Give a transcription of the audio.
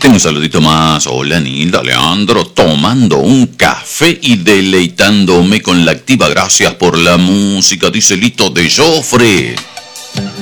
Tengo un saludito más. Hola, Nilda, Leandro, tomando un café y deleitándome con la activa. Gracias por la música, dice Lito de Jofre.